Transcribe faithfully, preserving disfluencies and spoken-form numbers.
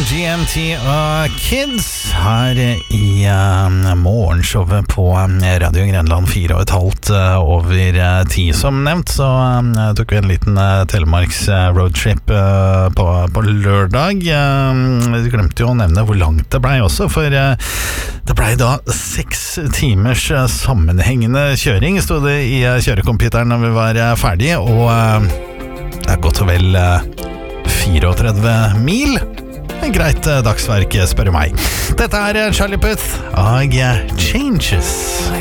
G M T og Kids her i uh, morgenshowet på Radio Grenland, fire og et halvt uh, over uh, ti som nevnt. Så uh, tok vi en liten uh, Telemarks uh, roadtrip uh, på, på lørdag. Uh, vi glemte jo å nevne hvor langt det ble også, for uh, det ble da seks timers uh, sammenhengende kjøring, stod det i uh, kjørecomputeren når vi var uh, ferdige, og uh, det er godt og vel uh, trettifire mil. Greit dagsverk, spør du meg. Dette er Charlie Puth og Changes.